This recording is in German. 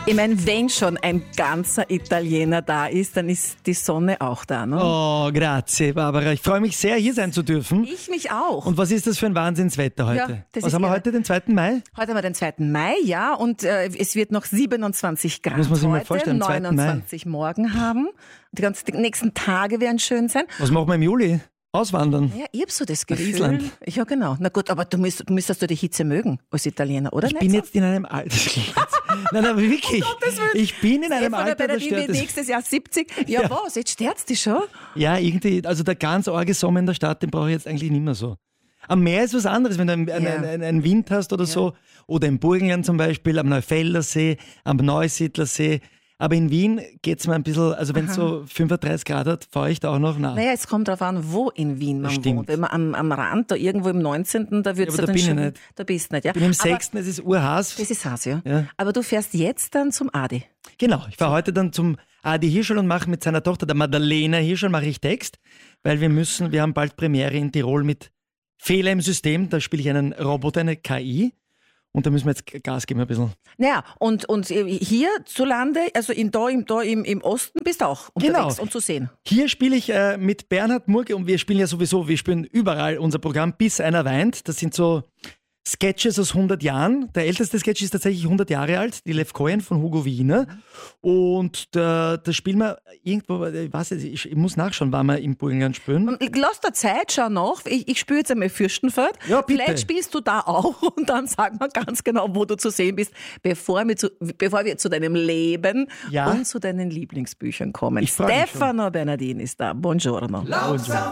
Ich meine, wenn schon ein ganzer Italiener da ist, dann ist die Sonne auch da, ne? Oh, grazie, Barbara. Ich freue mich sehr, hier sein zu dürfen. Ich mich auch. Und was ist das für ein Wahnsinnswetter heute? Ja, das was ist haben wir irre. heute, den 2. Mai? Heute haben wir den 2. Mai, ja, und es wird noch 27 Grad Muss man sich mal heute, vorstellen, 2. Mai. 29 morgen haben. Die nächsten Tage werden schön sein. Was machen wir im Juli? Auswandern. Ja, ich hab so das Nach Gefühl. Island. Ja, genau. Na gut, aber du müsstest du die Hitze mögen als Italiener, oder? Ich bin jetzt in einem Alter. Nein, aber wirklich. Ich bin in einem Stefan Alter, da Bernardini stört wird es. nächstes Jahr 70. Ja, was? Jetzt stört's dich schon? Ja, irgendwie, also der ganz arge Sommer in der Stadt, den brauche ich jetzt eigentlich nicht mehr so. Am Meer ist was anderes, wenn du einen Wind hast oder so. Oder im Burgenland zum Beispiel, am Neufelder See, am Neusiedler See. Aber in Wien geht es mir ein bisschen, also wenn es so 35 Grad hat, feucht auch noch nach. Naja, es kommt darauf an, wo in Wien man stimmt. wohnt. Wenn man am Rand, da irgendwo im 19., da wird's Ja, aber da dann bin ich schon... nicht. Da bist du nicht, ja. Ich bin im Aber 6., es ist urhaß. das ist Hass, ja. Ja. Aber du fährst jetzt dann zum Adi. Genau, ich fahre heute dann zum Adi Hirschl und mache mit seiner Tochter, der Madalena Hirschl, mache ich Text, weil wir haben bald Premiere in Tirol mit Fehler im System, da spiele ich einen Roboter, eine KI. Und da müssen wir jetzt Gas geben ein bisschen. Naja, und hier zu Lande, also im Osten bist du auch unterwegs und zu sehen. Hier spiele ich mit Bernhard Murge und wir spielen überall unser Programm, bis einer weint. Das sind so Sketches aus 100 Jahren. Der älteste Sketch ist tatsächlich 100 Jahre alt, die Lev Cohen von Hugo Wiener. Und da spielen wir irgendwo, ich muss nachschauen, wann wir im Burgenland spielen. Lass dir Zeit, schau nach. Ich spiele jetzt einmal Fürstenfeld. Ja, bitte. Vielleicht spielst du da auch und dann sagen wir ganz genau, wo du zu sehen bist, bevor wir zu deinem Leben und zu deinen Lieblingsbüchern kommen. Ich freu mich schon. Stefano Bernardini ist da. Buongiorno. Buongiorno.